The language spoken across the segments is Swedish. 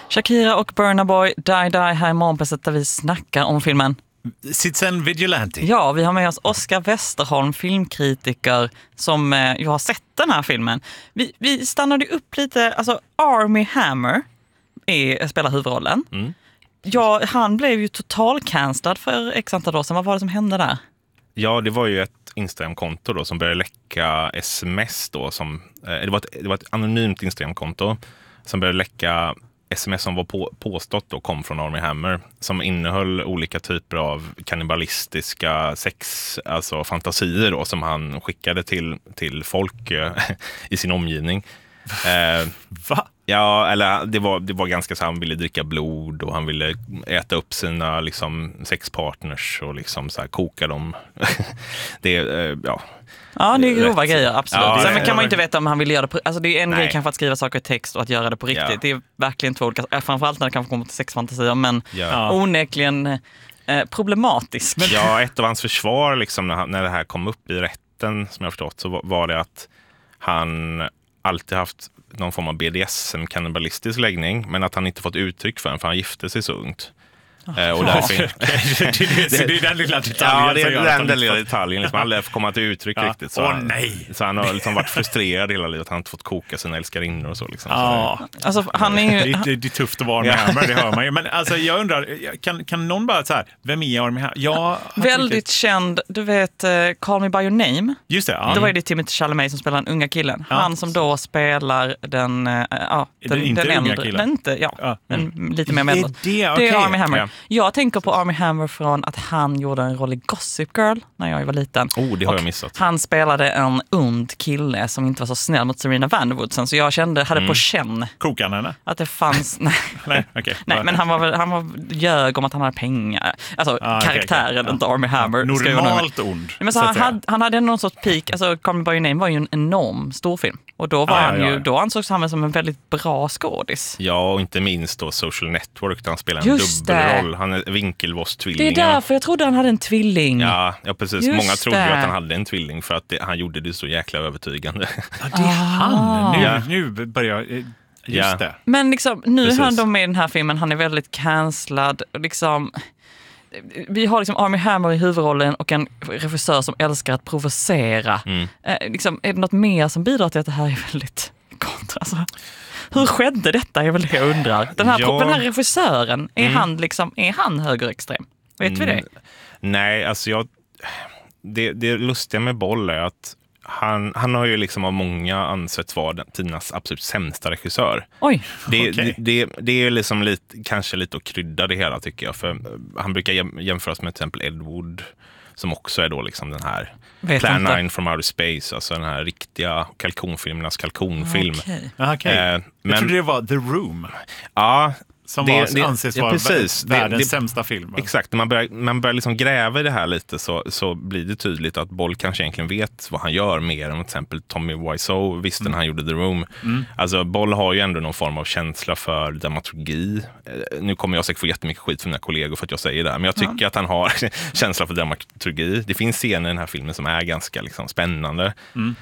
Shakira och Burna Boy, Die Die här i Morgonpasset där vi snackar om filmen Citizen Vigilante. Ja, vi har med oss Oskar Westerholm, filmkritiker som ju har sett den här filmen. Vi stannade upp lite, alltså Armie Hammer spelar huvudrollen. Ja, han blev ju totalcancellad för x antal år sedan. Vad var det som hände där? Ja, det var ju ett Instagram-konto då som började läcka sms då. Det var ett anonymt Instagram-konto som började läcka sms som var påstått då kom från Armie Hammer, som innehöll olika typer av kannibalistiska alltså fantasier då, som han skickade till folk i sin omgivning. Va? Ja, eller det var ganska så, han ville dricka blod och han ville äta upp sina liksom sexpartners och liksom så här koka dem. Det ja. Ja, det är grova grejer, absolut. Ja, Sen kan man ju inte veta om han vill göra det på, alltså det är en Nej. grej kanske att skriva saker i text och att göra det på riktigt. Ja. Det är verkligen två olika, framförallt när det kanske kommer till sexfantasier, men Ja. onekligen problematisk. Ja, ett av hans försvar liksom, när det här kom upp i rätten, som jag förstått, så var det att han alltid haft någon form av BDSM-kannibalistisk läggning, men att han inte fått uttryck för den, för han gifte sig så ungt. Och därför... det är den lilla detaljen. Ja, det är den lilla detaljen. Liksom, aldrig får komma till uttryck riktigt. Så, nej! Så han har liksom varit frustrerad hela livet. Han har inte fått koka sina älskarinnor och så. Liksom. Ja. Alltså, han är ju... Det är tufft att vara Armie Hammer, det hör man ju. Men alltså, jag undrar, kan någon bara så här, vem är Armie Hammer? Väldigt känd, du vet Call Me By Your Name. Just det, ja. Då är det Timothée Chalamet som spelar den unga killen. Ja. Han som då spelar den unga killen? Den lite mer medelålders. Det är Det är Armie Hammer. Ja. Jag tänker på Armie Hammer från att han gjorde en roll i Gossip Girl när jag var liten. Det har jag missat. Han spelade en und kille som inte var så snäll mot Serena Van der Woodsen, så jag hade på känn Kokade henne? att det fanns... Nej, okej. Nej, men han var ljög om att han hade pengar. Alltså karaktären, inte Armie Hammer. Normalt ond. Men så han hade någon sorts peak. Alltså Call Me By Your Name var ju en enorm storfilm. Och då var då ansågs han som en väldigt bra skådis. Ja, och inte minst då Social Network, där han spelar en dubbelroll. Han är Winklevoss-tvilling. Det är därför jag trodde han hade en tvilling. Ja, precis. Många trodde ju att han hade en tvilling för att han gjorde det så jäkla övertygande. Ja, det är han. Nu börjar jag... Just det. Men liksom, nu Precis. är han då med i den här filmen. Han är väldigt cancellad. Liksom, vi har liksom Armie Hammer i huvudrollen och en regissör som älskar att provocera. Liksom, är det något mer som bidrar till att det här är väldigt kontra? Alltså, hur skedde detta? Är väl det jag undrar. Den här regissören, är han högerextrem? Vet vi det? Nej, alltså det lustiga med Boll är att han har ju liksom av många ansetts vara tidernas absolut sämsta regissör. Oj. Det är liksom kanske lite att krydda det hela, tycker jag. För han brukar jämföras med till exempel Ed Wood, som också är då liksom den här Plan 9 from Outer Space, alltså den här riktiga kalkonfilmernas kalkonfilm. Okay. Jag trodde det var The Room. Ja, som anses vara världens sämsta film. Exakt, när man börjar liksom gräva i det här lite så blir det tydligt att Boll kanske egentligen vet vad han gör mer än till exempel Tommy Wiseau visste när han gjorde The Room. Alltså Boll har ju ändå någon form av känsla för dramaturgi. Nu kommer jag säkert få jättemycket skit för mina kollegor för att jag säger det här, men jag tycker att han har känsla för dramaturgi. Det finns scener i den här filmen som är ganska liksom spännande.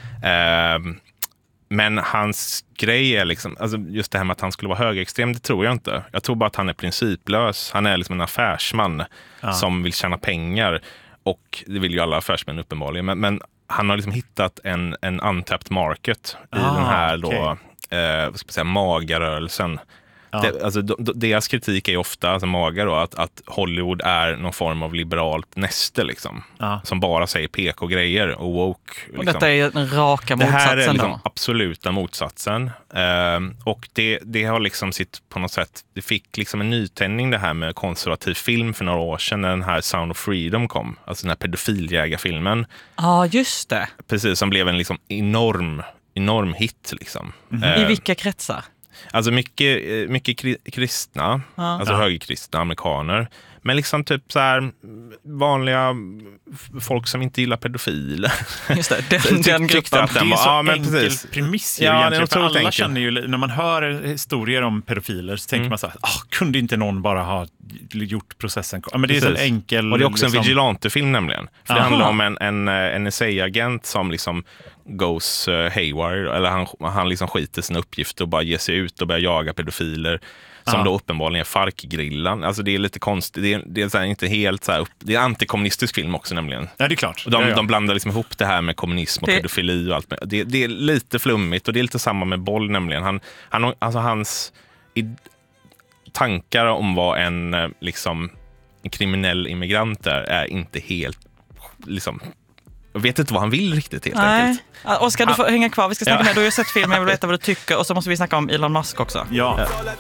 Men hans grej är liksom, alltså just det här med att han skulle vara högerextrem, det tror jag inte. Jag tror bara att han är principlös. Han är liksom en affärsman som vill tjäna pengar. Och det vill ju alla affärsmän uppenbarligen. Men han har liksom hittat en untapped market i den här då, vad ska man säga, magarörelsen. Alltså, deras kritik är ju ofta, alltså MAGA då, att Hollywood är någon form av liberalt näste liksom, som bara säger PK-grejer och woke. Liksom. Och detta är den raka motsatsen. Det här är liksom då absoluta motsatsen. Och det har liksom sitt på något sätt, det fick liksom en nytändning det här med konservativ film för några år sedan när den här Sound of Freedom kom, alltså den här pedofiljägarfilmen. Ja, just det. Precis, som blev en liksom enorm hit liksom. I vilka kretsar? Alltså mycket kristna, alltså högerkristna amerikaner. Men liksom typ så här vanliga folk som inte gillar pedofiler. Just det, den gruppen. Att den var, det är så enkel premiss ju egentligen. För alla enkel. känner ju, när man hör historier om pedofiler så tänker man så här, kunde inte någon bara ha gjort processen. Men det är så enkel... Och det är också liksom... en vigilante-film nämligen. För det handlar om en NSA-agent som liksom goes haywire, eller han liksom skiter sin uppgift och bara ger sig ut och börjar jaga pedofiler som då uppenbarligen är Farc-grillan. Alltså det är lite konstigt, det är så här inte helt så här det är en antikommunistisk film också nämligen. Ja, det är klart. Och de blandar liksom ihop det här med kommunism och pedofili och allt. Det är lite flummigt och det är lite samma med Boll nämligen. Hans tankar om vad en kriminell immigrant är inte helt liksom... Jag vet inte vad han vill riktigt helt enkelt. Oskar, du får hänga kvar. Vi ska snacka med. Du har ju sett filmen, jag vill veta vad du tycker. Och så måste vi snacka om Elon Musk också. Ja.